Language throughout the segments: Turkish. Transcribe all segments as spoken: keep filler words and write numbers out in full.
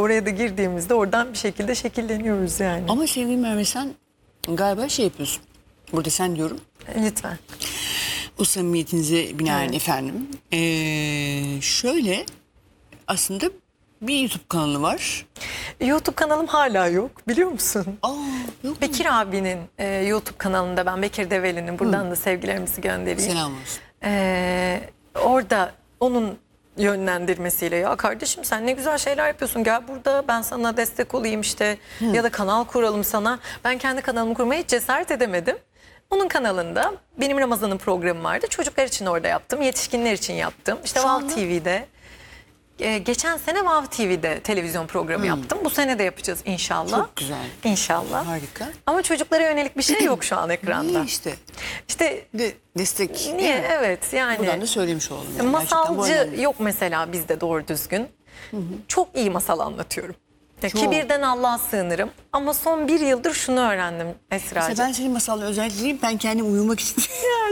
oraya da girdiğimizde oradan bir şekilde şekilleniyoruz yani. Ama sevgili Merve, sen galiba şey yapıyorsun. Burada sen diyorum. Lütfen. O samimiyetinize binaen Evet. efendim. Ee, şöyle aslında bir YouTube kanalı var. YouTube kanalım hala yok, biliyor musun? Aa, yok mu? Bekir abinin e, YouTube kanalında, ben Bekir Develi'nin, buradan da sevgilerimizi göndereyim. Selam olsun. Ee, orada onun yönlendirmesiyle, ya kardeşim sen ne güzel şeyler yapıyorsun, gel burada ben sana destek olayım işte, ya da kanal kuralım sana. Ben kendi kanalımı kurmaya hiç cesaret edemedim. Onun kanalında benim Ramazan'ın programı vardı. Çocuklar için orada yaptım, yetişkinler için yaptım. İşte Şu Vav anda- T V'de. Ee, geçen sene Vav T V'de televizyon programı yaptım. Bu sene de yapacağız inşallah. Çok güzel. İnşallah. Harika. Ama çocuklara yönelik bir şey yok şu an ekranda. İyi işte. İşte De, destek. değil niye? mi? Evet yani. Buradan da söylemiş oldum. Yani. Gerçekten bu Masalcı önemli. yok mesela bizde doğru düzgün. Çok iyi masal anlatıyorum. Ya Çok. kibirden Allah'a sığınırım. Ama son bir yıldır şunu öğrendim Esra'cığım. Mesela ben senin masalını özellikle ben kendim uyumak istiyorum.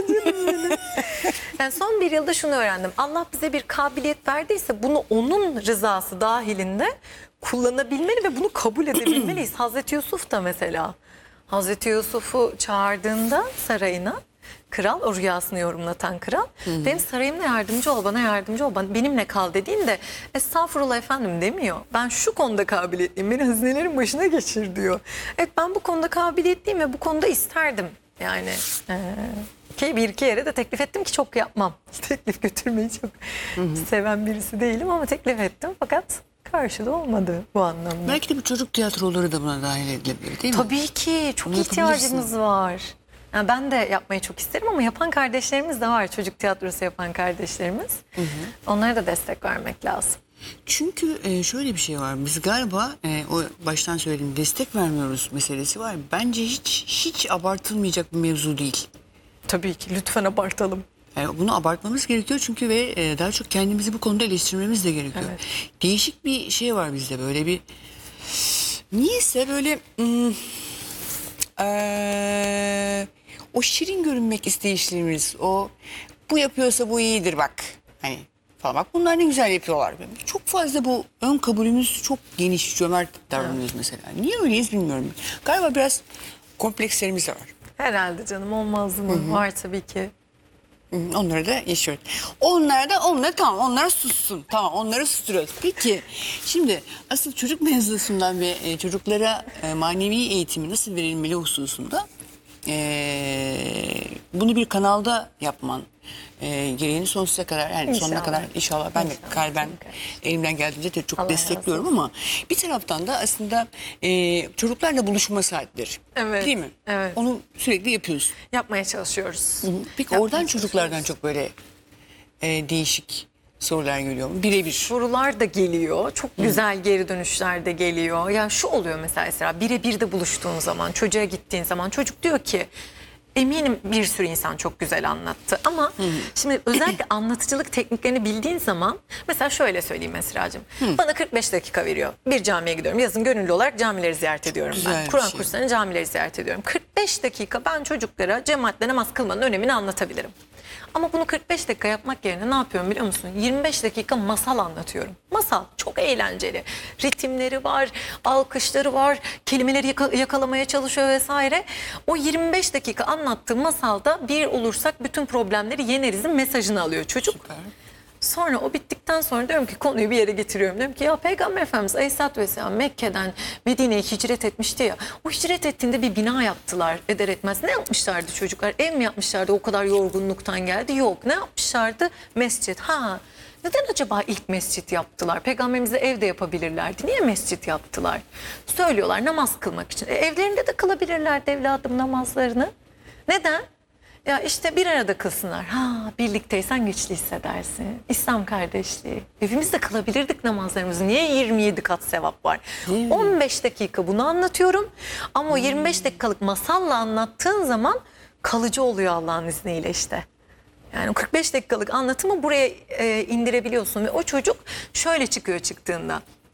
Yani son bir yılda şunu öğrendim. Allah bize bir kabiliyet verdiyse bunu onun rızası dahilinde kullanabilmeli ve bunu kabul edebilmeliyiz. Hazreti Yusuf da mesela. Hazreti Yusuf'u çağırdığında sarayına, kral, o rüyasını yorumlatan kral, benim sarayımda yardımcı ol, bana yardımcı ol, bana, benimle kal dediğinde estağfurullah efendim demiyor. Ben şu konuda kabiliyetliyim, beni hazinelerin başına geçir diyor. Evet, ben bu konuda kabiliyetliyim ve bu konuda isterdim. Yani eee, ki bir iki yere de teklif ettim ki çok yapmam. Teklif götürmeyi çok seven birisi değilim ama teklif ettim, fakat karşılığı olmadı bu anlamda. Belki de bu çocuk tiyatroları da buna dahil edilebilir değil mi? Tabii ki çok Bunu ihtiyacımız yapabilirsin. var. Yani ben de yapmayı çok isterim ama yapan kardeşlerimiz de var. Çocuk tiyatrosu yapan kardeşlerimiz. Onlara da destek vermek lazım. Çünkü e, şöyle bir şey var. Biz galiba e, o baştan söylediğim destek vermiyoruz meselesi var. Bence hiç hiç abartılmayacak bir mevzu değil. Tabii ki, lütfen abartalım. Yani bunu abartmamız gerekiyor çünkü ve e, daha çok kendimizi bu konuda eleştirmemiz de gerekiyor. Evet. Değişik bir şey var bizde, böyle bir niyeyse böyle hmm, eee, o şirin görünmek isteyişlerimiz, o bu yapıyorsa bu iyidir bak hani falan, bak bunlar ne güzel yapıyorlar. Çok fazla bu ön kabulümüz çok geniş, cömert davranıyoruz mesela. Niye öyleyiz bilmiyorum. Galiba biraz komplekslerimiz de var. Herhalde canım, olmaz mı? Var tabii ki. Hı, onları da yaşıyoruz. Onlara da onları tamam, onlara sussun. Tamam, onları susturuyoruz. Peki şimdi asıl çocuk mevzusundan ve e, çocuklara e, manevi eğitimi nasıl verilmeli hususunda e, bunu bir kanalda yapman e, gereğini sonsuza kadar, yani sonuna İnşallah. kadar inşallah ben de İnşallah. kalben elimden geldiğince de çok Allah razı destekliyorum ama bir taraftan da aslında e, çocuklarla buluşma saatleri. Evet, Değil mi? evet. Onu sürekli yapıyorsun. Yapmaya çalışıyoruz. Peki Yapmaya oradan çocuklardan çalışıyoruz. çok böyle e, değişik sorular geliyor mu? Birebir. Sorular da geliyor. Çok güzel geri dönüşler de geliyor. Ya şu oluyor mesela Esra, birebir de buluştuğun zaman, çocuğa gittiğin zaman çocuk diyor ki, eminim bir sürü insan çok güzel anlattı ama şimdi özellikle anlatıcılık tekniklerini bildiğin zaman, mesela şöyle söyleyeyim Esra'cığım, bana kırk beş dakika veriyor. Bir camiye gidiyorum. Yazın gönüllü olarak camileri ziyaret ediyorum güzel ben. bir Kur'an şey. kurslarını, camileri ziyaret ediyorum. kırk beş dakika ben çocuklara cemaatle namaz kılmanın önemini anlatabilirim. Ama bunu kırk beş dakika yapmak yerine ne yapıyorum biliyor musun? yirmi beş dakika masal anlatıyorum. Masal çok eğlenceli. Ritimleri var, alkışları var, kelimeleri yaka- yakalamaya çalışıyor vesaire. O yirmi beş dakika anlattığım masalda bir olursak bütün problemleri yenerizin mesajını alıyor çocuk. Süper. Sonra o bittikten sonra diyorum ki, konuyu bir yere getiriyorum. Diyorum ki ya Peygamber Efendimiz Aleyhisselatü Vesselam Mekke'den Medine'ye hicret etmişti ya. O hicret ettiğinde bir bina yaptılar eder etmez. Ne yapmışlardı çocuklar? Ev mi yapmışlardı, o kadar yorgunluktan geldi? Yok. Ne yapmışlardı? Mescit. Ha. Neden acaba ilk mescit yaptılar? Peygamberimize evde yapabilirlerdi. Niye mescit yaptılar? Söylüyorlar, namaz kılmak için. E, evlerinde de kılabilirlerdi evladım namazlarını. Neden? Ya işte bir arada kılsınlar. Ha, birlikteysen güçlü hissedersin. İslam kardeşliği. Evimizde kılabilirdik namazlarımızı. Niye yirmi yedi kat sevap var? on beş dakika bunu anlatıyorum. Ama o yirmi beş dakikalık masalla anlattığın zaman kalıcı oluyor Allah'ın izniyle işte. Yani o kırk beş dakikalık anlatımı buraya e, indirebiliyorsun. Ve o çocuk şöyle çıkıyor çıktığında.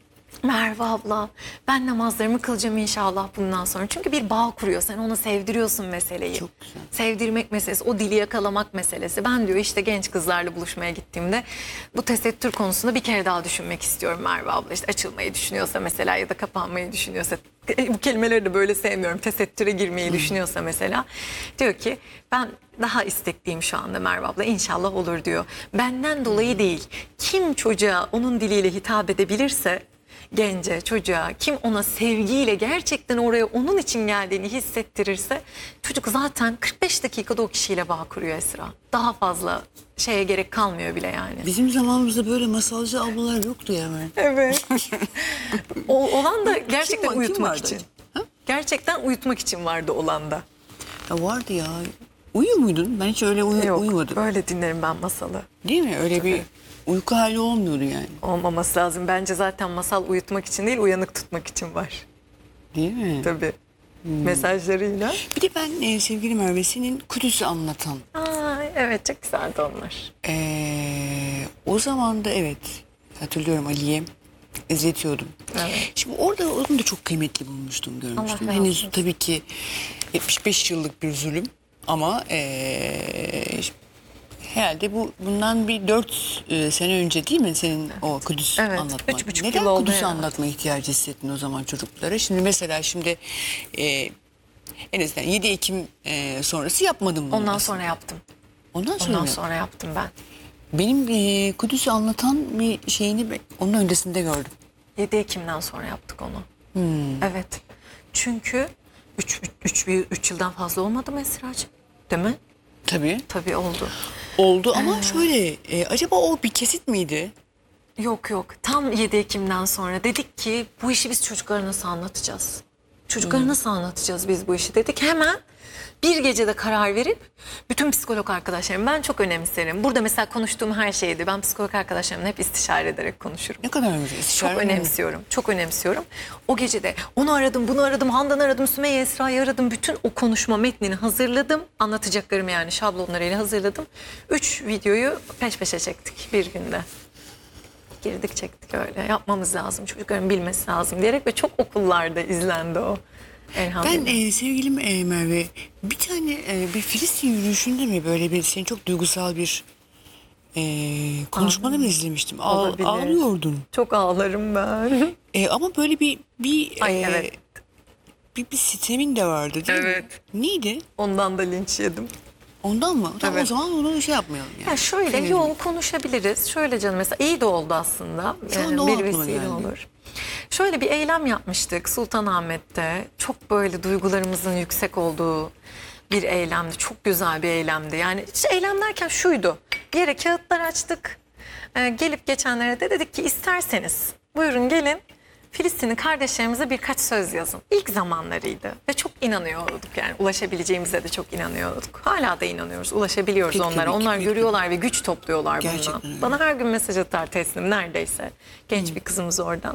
Merve abla, ben namazlarımı kılacağım inşallah bundan sonra. Çünkü bir bağ kuruyor. Sen ona sevdiriyorsun meseleyi. Çok güzel. Sevdirmek meselesi, o dili yakalamak meselesi. Ben diyor işte genç kızlarla buluşmaya gittiğimde bu tesettür konusunda bir kere daha düşünmek istiyorum Merve abla. İşte açılmayı düşünüyorsa mesela ya da kapanmayı düşünüyorsa. Bu kelimeleri de böyle sevmiyorum. Tesettüre girmeyi düşünüyorsa mesela. Diyor ki ben daha istekliyim şu anda Merve abla, inşallah olur diyor. Benden dolayı değil. Kim çocuğa onun diliyle hitap edebilirse, gence, çocuğa, kim ona sevgiyle gerçekten oraya onun için geldiğini hissettirirse, çocuk zaten kırk beş dakikada o kişiyle bağ kuruyor Esra. Daha fazla şeye gerek kalmıyor bile yani. Bizim zamanımızda böyle masalcı ablalar yoktu ya. Ben. Evet. O olan da Kim gerçekten var- kim uyutmak vardı için. acaba? Ha? Gerçekten uyutmak için vardı olan da. Ya vardı ya. Uyuyor muydun? Ben hiç öyle uyu- Yok, uyumadım. böyle dinlerim ben masalı. Değil mi? Öyle bir uyku hali olmuyordu yani. Olmaması lazım. Bence zaten masal uyutmak için değil, uyanık tutmak için var. Değil mi? Tabii. Mesajlarıyla. Bir de ben e, sevgili Merve senin Kudüs'ü anlatan. Aa, evet, çok güzeldi onlar. Ee, o zaman da evet hatırlıyorum Ali'ye izletiyordum. Evet. Şimdi orada onu da çok kıymetli bulmuştum, görmüştüm. razı Henüz olsun. tabii ki yetmiş beş yıllık bir zulüm ama ee, herhalde bu bundan bir dört e, sene önce değil mi senin o Kudüs Evet, anlatman? üç buçuk Neden yıl oldu Kudüs'ü herhalde. anlatma ihtiyacı hissettin o zaman çocuklara? Şimdi mesela şimdi e, en azından yedi Ekim e, sonrası yapmadım bunu. Ondan aslında. sonra yaptım. Ondan sonra, Ondan mı? sonra yaptım ben. Benim e, Kudüs'ü anlatan bir şeyini ben onun öncesinde gördüm. yedi Ekim'den sonra yaptık onu. Evet. Çünkü üç yıldan fazla olmadı mı Esra'cığım? Değil mi? Tabii. Tabii oldu. Oldu ama şöyle e, acaba o bir kesit miydi? Yok yok. Tam yedi Ekim'den sonra dedik ki bu işi biz çocuklara nasıl anlatacağız? Çocuklara nasıl anlatacağız biz bu işi dedik. Hemen bir gecede karar verip bütün psikolog arkadaşlarım, ben çok önemserim. Burada mesela konuştuğum her şeydi. Ben psikolog arkadaşlarımla hep istişare ederek konuşurum. Ne kadar güzel. Çok İstişare mi? önemsiyorum. Çok önemsiyorum. O gecede onu aradım, bunu aradım, Handan'ı aradım, Sümeyye Esra'yı aradım. Bütün o konuşma metnini hazırladım. Anlatacaklarımı yani şablonlarıyla hazırladım. Üç videoyu peş peşe çektik bir günde. Girdik çektik öyle. Yapmamız lazım. Çocukların bilmesi lazım diyerek ve çok okullarda izlendi o. Elhamdülillah. Ben e, sevgilim e, Merve bir tane e, bir Filistin yürüyüşünde mi böyle bir senin çok duygusal bir e, konuşmanı mı izlemiştim? Ağ- Olabilir. ağlıyordun. Çok ağlarım ben. E, ama böyle bir bir Ay, e, evet. bir, bir sitemin de vardı değil Evet. mi? Neydi? Ondan da linç yedim. Ondan mı? Tamam, Evet. o zaman onu şey yapmayalım yani. Ya şöyle Senin- yol konuşabiliriz. Şöyle canım mesela iyi de oldu aslında. Şu Yani anda o bir aklıma vesile geldi. olur. Şöyle bir eylem yapmıştık Sultanahmet'te. Çok böyle duygularımızın yüksek olduğu bir eylemdi. Çok güzel bir eylemdi. Yani işte eylem derken şuydu. Bir yere kağıtlar açtık. Ee, gelip geçenlere de dedik ki isterseniz buyurun gelin. Filistinli kardeşlerimize birkaç söz yazın. İlk zamanlarıydı ve çok inanıyorduk yani ulaşabileceğimize de çok inanıyorduk. Hala da inanıyoruz, ulaşabiliyoruz Peki, onlara. tabii ki, Onlar peki. görüyorlar ve güç topluyorlar Gerçekten bundan. öyle. Bana her gün mesaj atar teslim neredeyse. Genç bir kızımız oradan.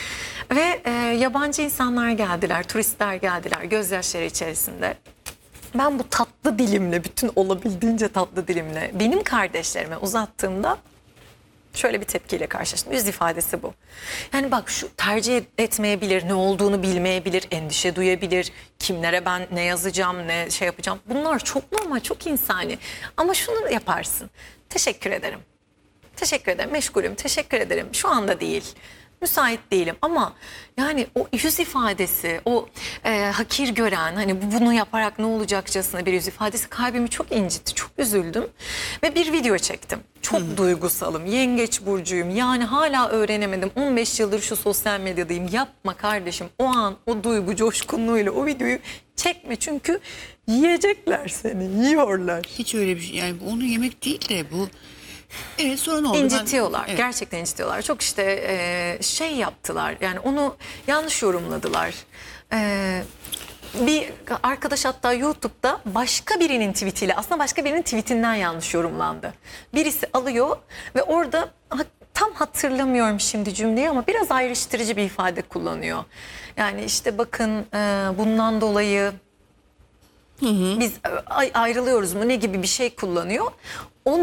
Ve e, yabancı insanlar geldiler, turistler geldiler gözyaşları içerisinde. Ben bu tatlı dilimle, bütün olabildiğince tatlı dilimle benim kardeşlerime uzattığımda şöyle bir tepkiyle karşılaştım. Yüz ifadesi bu. Yani bak şu tercih etmeyebilir, ne olduğunu bilmeyebilir, endişe duyabilir. Kimlere ben ne yazacağım, ne şey yapacağım. Bunlar çok normal, çok insani. Ama şunu yaparsın. Teşekkür ederim. Teşekkür ederim, meşgulüm, teşekkür ederim. Şu anda değil. Müsait değilim ama yani o yüz ifadesi, o e, hakir gören, hani bu- bunu yaparak ne olacakçasına bir yüz ifadesi kalbimi çok incitti, çok üzüldüm ve bir video çektim. Çok duygusalım, yengeç burcuyum, yani hala öğrenemedim, on beş yıldır şu sosyal medyadayım, yapma kardeşim, o an o duygu coşkunluğuyla o videoyu çekme çünkü yiyecekler seni, yiyorlar. Hiç öyle bir şey yani onu yemek değil de bu evet sonra ne oldu? Ben- İncitiyorlar. Evet. Gerçekten incitiyorlar. Çok işte e, şey yaptılar. Yani onu yanlış yorumladılar. E, bir arkadaş hatta YouTube'da başka birinin tweetiyle aslında başka birinin tweetinden yanlış yorumlandı. Birisi alıyor ve orada ha- tam hatırlamıyorum şimdi cümleyi ama biraz ayrıştırıcı bir ifade kullanıyor. Yani işte bakın e, bundan dolayı biz ay- ayrılıyoruz mu ne gibi bir şey kullanıyor. Onu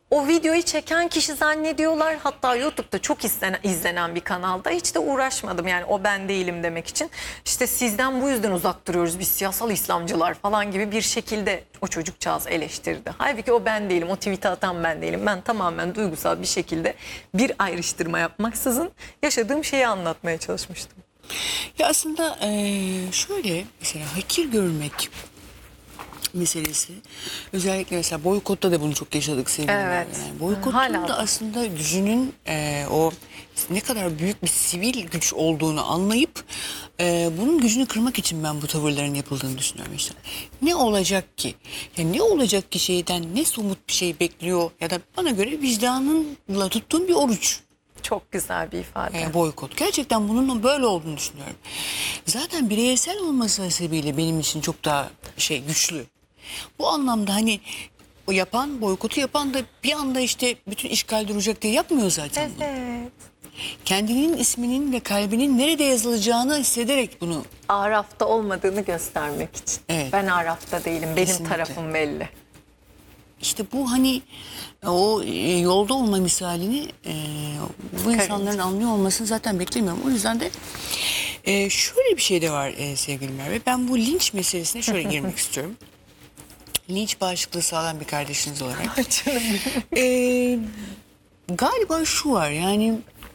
o videoyu çeken kişi zannediyorlar. Hatta YouTube'da çok izlenen, izlenen bir kanalda hiç de uğraşmadım yani o ben değilim demek için. İşte sizden bu yüzden uzak duruyoruz biz siyasal İslamcılar falan gibi bir şekilde o çocukcağız eleştirdi. Halbuki o ben değilim, o tweet'i atan ben değilim. Ben tamamen duygusal bir şekilde bir ayrıştırma yapmaksızın yaşadığım şeyi anlatmaya çalışmıştım. Ya aslında eee, şöyle mesela hakir görmek meselesi. Özellikle mesela boykotta da bunu çok yaşadık sevgili. Evet. Yani boykotun Hala da da. aslında gücünün eee, o ne kadar büyük bir sivil güç olduğunu anlayıp eee, bunun gücünü kırmak için ben bu tavırların yapıldığını düşünüyorum işte. Ne olacak ki? Yani ne olacak ki şeyden ne somut bir şey bekliyor ya da bana göre vicdanınla tuttuğun bir oruç. Çok güzel bir ifade. E, boykot. Gerçekten bunun böyle olduğunu düşünüyorum. Zaten bireysel olması sebebiyle benim için çok daha şey güçlü. Bu anlamda hani o yapan, boykotu yapan da bir anda işte bütün işgal duracak diye yapmıyor zaten bunu. Evet. Kendinin isminin ve kalbinin nerede yazılacağını hissederek bunu. Araf'ta olmadığını göstermek için. Evet. Ben Araf'ta değilim. Benim Kesinlikle. tarafım belli. İşte bu hani o e, yolda olma misalini e, bu insanların anlıyor olmasını zaten beklemiyorum. O yüzden de e, şöyle bir şey de var e, sevgili Merve. Ben bu linç meselesine şöyle girmek istiyorum. Linç bağışıklığı sağlayan bir kardeşiniz olarak. Ay canım benim. E, galiba şu var yani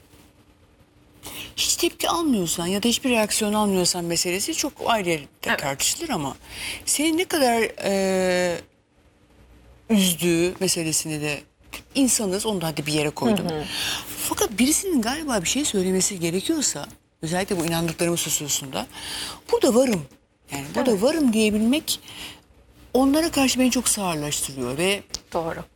hiç tepki almıyorsan ya da hiçbir reaksiyon almıyorsan meselesi çok ayrı yerde Evet. tartışılır ama seni ne kadar e, üzdüğü meselesini de insanız onu da hadi bir yere koydum. Fakat birisinin galiba bir şey söylemesi gerekiyorsa özellikle bu inandıklarımız hususunda burada varım. Yani burada Evet. varım diyebilmek onlara karşı beni çok sağırlaştırıyor ve Doğru.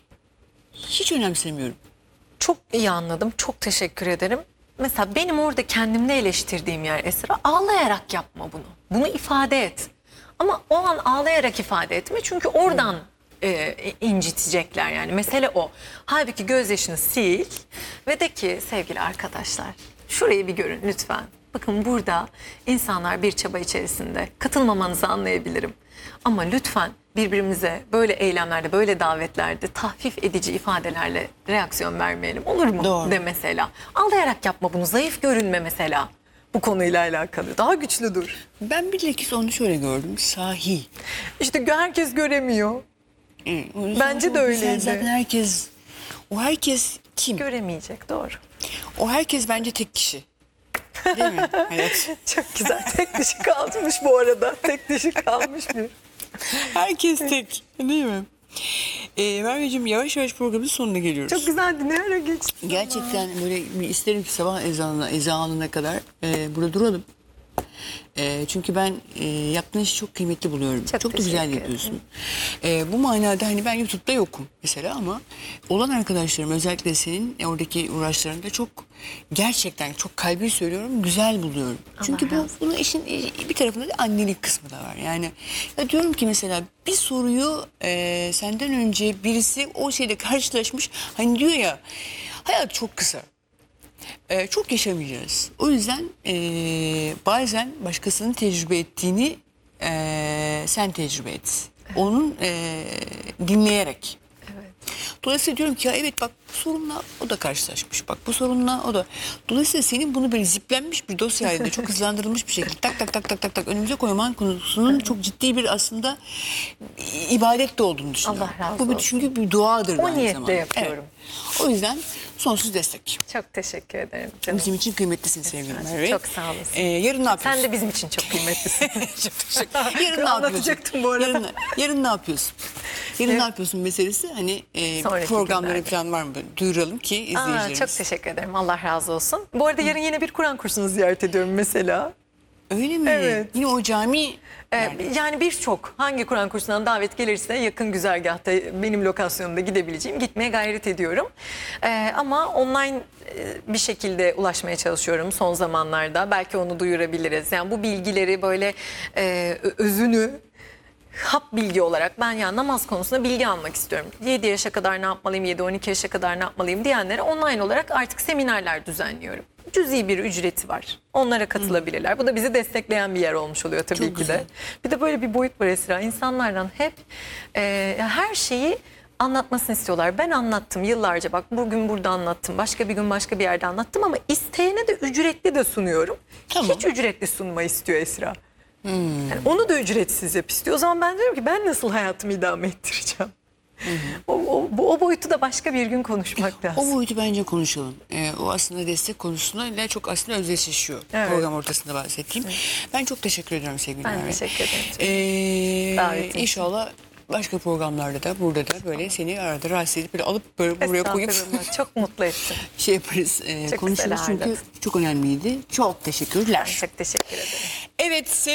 hiç önemsemiyorum. Çok iyi anladım. Çok teşekkür ederim. Mesela benim orada kendimde eleştirdiğim yer Esra, ağlayarak yapma bunu. Bunu ifade et. Ama o an ağlayarak ifade etme çünkü oradan e, incitecekler yani. Mesele o. Halbuki gözyaşını sil ve de ki sevgili arkadaşlar şurayı bir görün lütfen. Bakın burada insanlar bir çaba içerisinde, katılmamanızı anlayabilirim. Ama lütfen birbirimize böyle eylemlerde, böyle davetlerde tahfif edici ifadelerle reaksiyon vermeyelim. Olur mu? Doğru. De mesela. Ağlayarak yapma bunu. Zayıf görünme mesela. Bu konuyla alakalı. Daha güçlü dur. Ben bilakis onu şöyle gördüm. Sahi. İşte herkes göremiyor. Evet, o yüzden Bence o de güzel. öyleydi. Zaten herkes, o herkes kim? Göremeyecek. Doğru. O herkes bence tek kişi. Değil mi? Evet. Çok güzel. Tek dişi kalmış bu arada. Tek dişi kalmış bir. Herkes tek. Değil mi? Ee, Merveciğim yavaş yavaş programın sonuna geliyoruz. Çok güzeldi. Ne ara geçti? Gerçekten böyle bir isterim ki sabah ezanına, ezanına kadar e, burada duralım. E, çünkü ben e, yaptığın işi çok kıymetli buluyorum. Çok Çok, da güzel teşekkür yapıyorsun. E, bu manada hani ben YouTube'da yokum mesela ama olan arkadaşlarım özellikle senin oradaki uğraşlarında çok gerçekten çok kalbi söylüyorum güzel buluyorum. Çünkü bu razı olsun. bunun işin bir tarafında da annelik kısmı da var. Yani ya diyorum ki mesela bir soruyu e, senden önce birisi o şeyle karşılaşmış hani diyor ya hayat çok kısa. Ee, çok yaşamayacağız. O yüzden e, bazen başkasının tecrübe ettiğini e, sen tecrübe et. Onun e, dinleyerek. Evet. Dolayısıyla diyorum ki ya evet bak bu sorunla o da karşılaşmış. Bak bu sorunla o da. Dolayısıyla senin bunu böyle ziplenmiş bir dosya halinde çok hızlandırılmış bir şekilde tak tak tak tak tak tak önümüze koyman konusunun çok ciddi bir aslında ibadet de olduğunu düşünüyorum. Allah razı Bu bir, olsun. çünkü bir duadır. O aynı niyetle zamanda. yapıyorum. Evet. O yüzden sonsuz destek. Çok teşekkür ederim canım. Bizim için kıymetlisin sevgili Merve. Çok sağ olasın. Ee, yarın ne yapıyorsun? Sen de bizim için çok kıymetlisin. Çok teşekkür Yarın ne yapıyorsun? Anlatacaktım bu arada. Yarın, yarın ne yapıyorsun? Yarın Evet. ne yapıyorsun meselesi hani e, Sonraki programları günlerde. falan var mı? Böyle? Duyuralım ki Aa, izleyicilerimiz. çok teşekkür ederim. Allah razı olsun. Bu arada yarın yine bir Kur'an kursunu ziyaret ediyorum mesela. Öyle mi? Evet. Yine o cami Ee, yani birçok hangi Kur'an kursundan davet gelirse yakın güzergahta benim lokasyonumda gidebileceğim gitmeye gayret ediyorum. Ee, ama online e, bir şekilde ulaşmaya çalışıyorum son zamanlarda. Belki onu duyurabiliriz. Yani bu bilgileri böyle e, ö- özünü hap bilgi olarak ben ya namaz konusunda bilgi almak istiyorum. yedi yaşa kadar ne yapmalıyım, yedi on iki yaşa kadar ne yapmalıyım diyenlere online olarak artık seminerler düzenliyorum. Cüzi bir ücreti var. Onlara katılabilirler. Bu da bizi destekleyen bir yer olmuş oluyor tabii Çok ki güzel. de. Bir de böyle bir boyut var Esra. İnsanlardan hep e, her şeyi anlatmasını istiyorlar. Ben anlattım yıllarca, bak bugün burada anlattım, başka bir gün başka bir yerde anlattım ama isteyene de ücretli de sunuyorum. Tamam. Hiç ücretli sunma istiyor Esra. Yani onu da ücretsiz yap istiyor. O zaman ben diyorum ki ben nasıl hayatımı idame ettireceğim? O, o, bu- o boyutu da başka bir gün konuşmak lazım. O boyutu bence konuşalım. Ee, o aslında destek konusuyla çok aslında özdeşleşiyor. Evet. Program ortasında bahsettiğim. Ben çok teşekkür ediyorum sevgili Ben Merve. teşekkür ederim. Ee, Davetin için. İnşallah başka programlarda da burada da böyle seni arada rahatsız edip böyle alıp böyle buraya koyup Estağfurullah, çok mutlu ettim. şey yaparız. E, Çok konuşuruz güzel çünkü ağırladın. çok önemliydi. Çok teşekkürler. Çok teşekkür ederim. Evet.